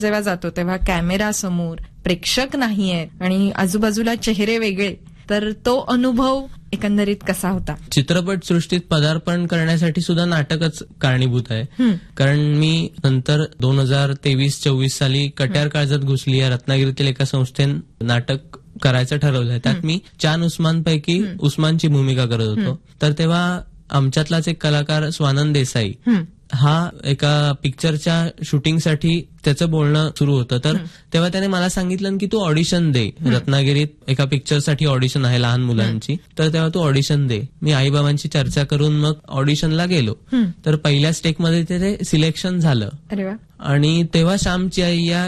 जेव्हा जातो तेव्हा कॅमेरा समोर प्रेक्षक नाहीयेत आणि आजूबाजूला चेहरे वेगळे, तर तो अनुभव एकंदरीत कसा होता? चित्रपट सृष्टीत पदार्पण करण्यासाठी सुद्धा नाटकच कारणीभूत आहे. कारण मी नंतर 2023-24 साली कट्यार काळजात घुसली या रत्नागिरीतील एका संस्थेत नाटक करायचं ठरवलंय. त्यात मी चान उस्मानपैकी उस्मानची भूमिका करत होतो. तर तेव्हा आमच्यातलाच एक कलाकार स्वानंद देसाई हा एका पिक्चरच्या शूटिंगसाठी त्याचं बोलणं सुरू होतं. तर तेव्हा त्याने मला सांगितलं की तू ऑडिशन दे, रत्नागिरीत एका पिक्चरसाठी ऑडिशन आहे लहान मुलांची, तर तेव्हा तू ऑडिशन दे. मी आईबाबांची चर्चा करून मग ऑडिशनला गेलो. तर पहिल्या स्टेकमध्ये ते सिलेक्शन झालं. अरे वा. आणि तेव्हा श्यामची आई या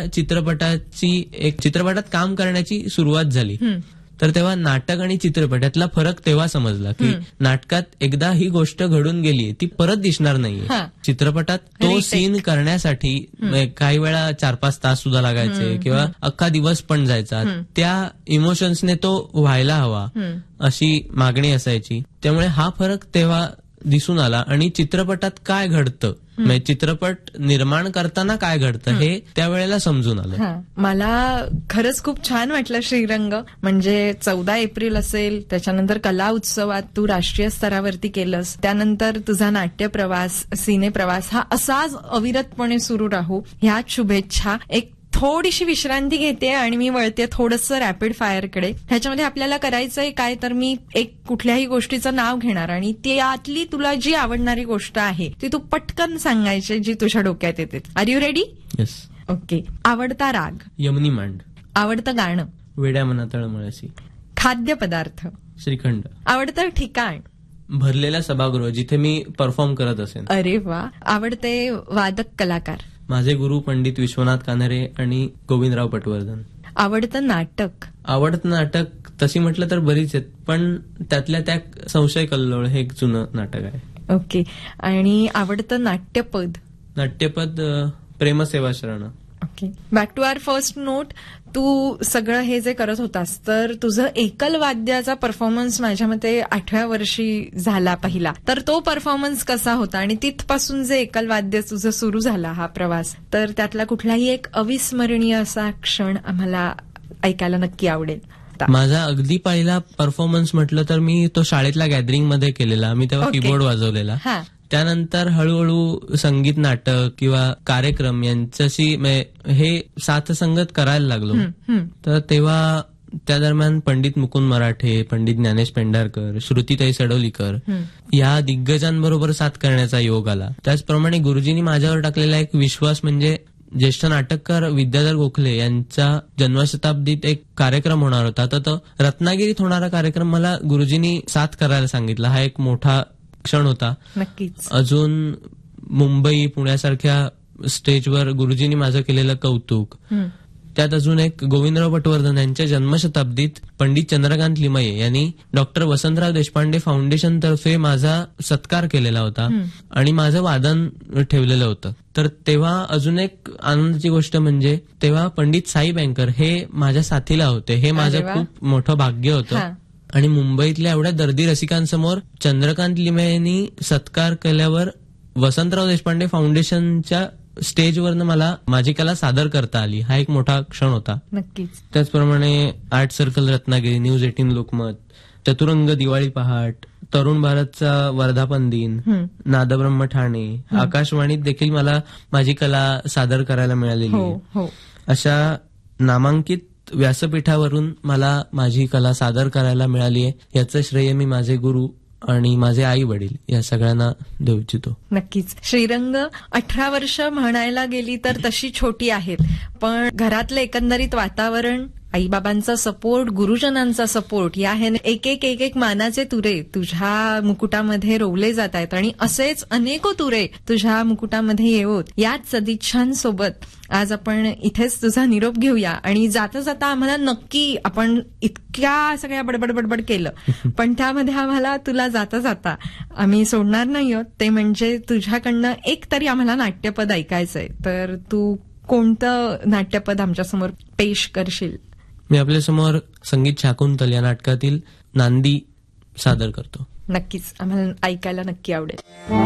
चित्रपटात काम करण्याची सुरुवात झाली. तर तेव्हा नाटक आणि चित्रपट यातला फरक तेव्हा समजला की नाटकात एकदा ही गोष्ट घडून गेली ती परत दिसणार नाहीये. चित्रपटात तो सीन करण्यासाठी काही वेळा 4-5 तास सुद्धा लागायचे किंवा अख्खा दिवस पण जायचा. त्या इमोशन्सने तो व्हायला हवा अशी मागणी असायची. त्यामुळे हा फरक तेव्हा दिसून आला. आणि चित्रपटात काय घडतं, चित्रपट निर्माण करताना काय घडतं हे त्यावेळेला समजून आलं. मला खरंच खूप छान वाटलं श्रीरंग. म्हणजे 14 एप्रिल असेल, त्याच्यानंतर कला उत्सवात तू राष्ट्रीय स्तरावरती केलंस, त्यानंतर तुझा नाट्य प्रवास, सिने प्रवास हा असाच अविरतपणे सुरू राहू ह्याच शुभेच्छा. एक थोडीशी विश्रांती घेते आणि मी वळते थोडंसं रॅपिड फायरकडे. ह्याच्यामध्ये आपल्याला करायचंय काय, तर मी एक कुठल्याही गोष्टीचं नाव घेणार आणि त्यातली तुला जी आवडणारी गोष्ट आहे ती तू पटकन सांगायची जी तुझ्या डोक्यात येते. R you ready? Yes. Okay. आवडता राग? यमनी मांड. आवडतं गाणं? वेड्या मना तळमळसी. खाद्यपदार्थ? श्रीखंड. आवडतं ठिकाण? भरलेला सभागृह जिथे मी परफॉर्म करत असेन. अरे वा. आवडते वादक कलाकार? माझे गुरु पंडित विश्वनाथ कानरे आणि गोविंदराव पटवर्धन. आवडतं नाटक? आवडतं नाटक तशी म्हटलं तर बरीच आहेत, पण त्यातल्या त्या संशय कल्लोळ हे एक जुनं नाटक आहे. ओके. आणि आवडतं नाट्यपद? नाट्यपद प्रेमसेवा शरण. Okay. Back to our first note. तू सगळं हे जे करत होतास तर तुझं एकल वाद्याचा परफॉर्मन्स माझ्या मते 8व्या वर्षी झाला पहिला, तर तो परफॉर्मन्स कसा होता आणि तिथपासून जे एकल वाद्य तुझं सुरू झाला हा प्रवास, तर त्यातला कुठलाही एक अविस्मरणीय असा क्षण आम्हाला ऐकायला नक्की आवडेल. माझा अगदी पहिला परफॉर्मन्स म्हटलं तर मी तो शाळेतल्या गॅदरिंगमध्ये केलेला. मी तेव्हा कीबोर्ड वाजवलेला. त्यानंतर हळूहळू संगीत नाटक किंवा कार्यक्रम यांच्याशी हे साथसंगत करायला लागलो. तर तेव्हा त्या दरम्यान पंडित मुकुंद मराठे, पंडित ज्ञानेश पेंढारकर, श्रुतीताई सडोलीकर या दिग्गजांबरोबर साथ करण्याचा योग आला. त्याचप्रमाणे गुरुजींनी माझ्यावर टाकलेला एक विश्वास म्हणजे ज्येष्ठ नाटककार विद्याधर गोखले यांचा जन्मशताब्दीत एक कार्यक्रम होणार होता. तर तो रत्नागिरीत होणारा कार्यक्रम मला गुरुजींनी साथ करायला सांगितला. हा एक मोठा क्षण होता. नक्कीच. अजून मुंबई पुण्यासारख्या स्टेजवर गुरुजींनी माझं केलेलं कौतुक. त्यात अजून एक गोविंदराव पटवर्धन यांच्या जन्मशताब्दीत पंडित चंद्रकांत लिमये यांनी डॉक्टर वसंतराव देशपांडे फाउंडेशन तर्फे माझा सत्कार केलेला होता आणि माझं वादन ठेवलेलं होतं. तर तेव्हा अजून एक आनंदाची गोष्ट म्हणजे तेव्हा पंडित साई बँकर हे माझ्या साथीला होते. हे माझं खूप मोठं भाग्य होतं. आणि मुंबईतल्या एवढ्या दर्दी रसिकांसमोर चंद्रकांत लिमये यांनी सत्कार केल्यावर वसंतराव देशपांडे फाउंडेशनच्या स्टेजवरनं मला माझी कला सादर करता आली. हा एक मोठा क्षण होता. नक्कीच. त्याचप्रमाणे art circle Ratnagiri, news 18 Lokmat, चतुरंग दिवाळी पहाट, तरुण भारतचा वर्धापन दिन, नादब्रह्म ठाणे, आकाशवाणीत देखील मला माझी कला सादर करायला मिळालेली आहे. अशा नामांकित व्यासपीठावरून मला माझी कला सादर करायला मिळाली आहे. याचं श्रेय मी माझे गुरु आणि माझे आई वडील या सगळ्यांना देऊ इच्छितो. नक्कीच. श्रीरंग, 18 वर्ष म्हणायला गेली तर तशी छोटी आहेत, पण घरातलं एकंदरीत वातावरण, आईबाबांचा सपोर्ट, गुरुजनांचा सपोर्ट या हे एक एक मानाचे तुरे तुझ्या मुकुटामध्ये रोवले जात आहेत आणि असेच अनेको तुरे तुझ्या मुकुटामध्ये येवोत याच सदिच्छांसोबत आज आपण इथेच तुझा निरोप घेऊया. आणि जाता जाता आम्हाला नक्की, आपण इतक्या सगळ्या बडबड केलं पण त्यामध्ये आम्हाला तुला जाता जाता आम्ही सोडणार नाही आहोत, ते म्हणजे तुझ्याकडनं एक तरी आम्हाला नाट्यपद ऐकायचंय. तर तू कोणतं नाट्यपद आमच्यासमोर पेश करशील? मी आपल्यासमोर संगीत शाकुंतल या नाटकातील नांदी सादर करतो. नक्कीच, आम्हाला ऐकायला नक्की आवडेल.